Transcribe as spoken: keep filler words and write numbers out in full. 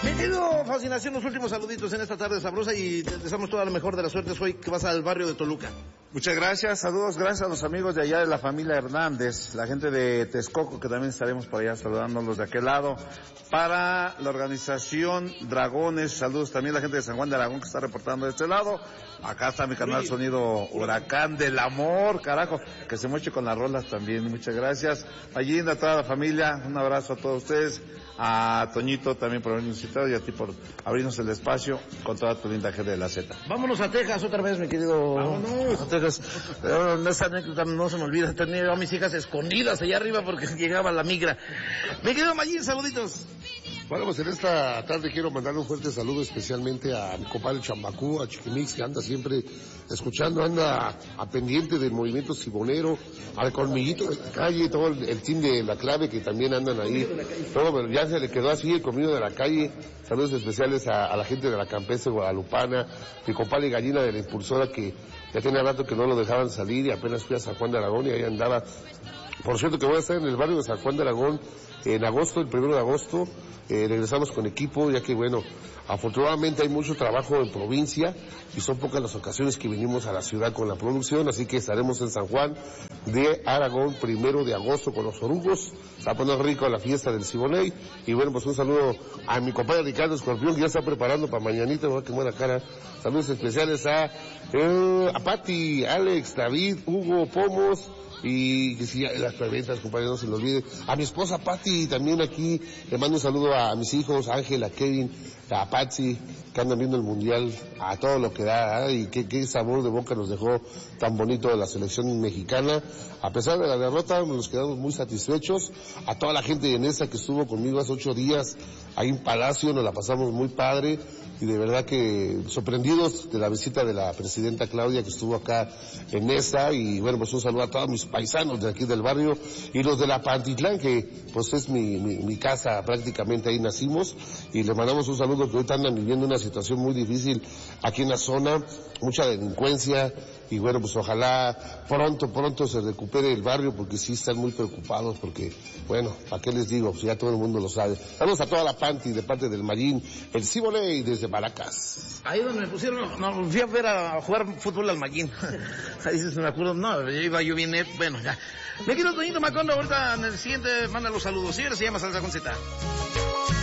Bienvenido, Fascinación, los últimos saluditos en esta tarde sabrosa y te deseamos toda la mejor de las suertes hoy que vas al barrio de Toluca. Muchas gracias, saludos, gracias a los amigos de allá de la familia Hernández, la gente de Texcoco, que también estaremos por allá saludándolos de aquel lado. Para la organización Dragones, saludos también a la gente de San Juan de Aragón que está reportando de este lado. Acá está mi canal Sonido Huracán del Amor, carajo, que se moche con las rolas también, muchas gracias. Allí a toda la familia, un abrazo a todos ustedes, a Toñito también por habernos citado y a ti por abrirnos el espacio con toda tu linda gente de la Z. Vámonos a Texas otra vez, mi querido. Vámonos a Texas. Pero esa anécdota no se me olvida, tenía a mis hijas escondidas allá arriba porque llegaba la migra. Mi querido Mayín, saluditos. Bueno, pues en esta tarde quiero mandarle un fuerte saludo especialmente a mi compadre Chambacú, a Chiquimix, que anda siempre escuchando, anda a pendiente del movimiento cibonero, al Colmillito de la Calle, todo el, el team de La Clave que también andan ahí. Todo, pero ya se le quedó así el Colmillo de la Calle. Saludos especiales a, a la gente de la Campestre Guadalupana, mi compadre Gallina de la Impulsora, que ya tenía rato que no lo dejaban salir y apenas fui a San Juan de Aragón y ahí andaba. Por cierto que voy a estar en el barrio de San Juan de Aragón en agosto, el primero de agosto. Eh, regresamos con equipo, ya que bueno, afortunadamente hay mucho trabajo en provincia y son pocas las ocasiones que venimos a la ciudad con la producción, así que estaremos en San Juan de Aragón primero de agosto con los orugos. Se va a poner rico la fiesta del Siboney. Y bueno, pues un saludo a mi compadre Ricardo Escorpión, que ya está preparando para mañanita, me va a quemar la cara. Saludos especiales a, eh, a Pati, Alex, David, Hugo, Pomos, y que si las preventas, compadre, no se lo olvide. A mi esposa Pati también aquí, le mando un saludo a mis hijos, Ángel, a Kevin, a Patsy, que andan viendo el mundial, a todo lo que da, ¿eh? Y qué, qué sabor de boca nos dejó tan bonito de la selección mexicana. A pesar de la derrota, nos quedamos muy satisfechos. A toda la gente de Nesa que estuvo conmigo hace ocho días, ahí en Palacio, nos la pasamos muy padre. Y de verdad que sorprendidos de la visita de la presidenta Claudia que estuvo acá en Nesa. Y bueno, pues un saludo a todos mis paisanos de aquí del barrio y los de la Pantitlán, que pues es mi, mi, mi casa, prácticamente ahí nacimos. Y le mandamos un saludo, que ahorita andan viviendo una situación muy difícil aquí en la zona, mucha delincuencia. Y bueno, pues ojalá pronto, pronto se recupere el barrio, porque sí están muy preocupados, porque, bueno, ¿para qué les digo? Pues ya todo el mundo lo sabe. Saludos a toda la Panti de parte del Mayín, el Siboney desde Maracas. Ahí donde me pusieron, no, fui a ver a jugar fútbol al Mayín. Ahí se me acuerdo, no, yo iba, yo vine, bueno, ya. Me quiero Toñito Macondo, ahorita en el siguiente manda los saludos. Señores, se llama Salsa con Z.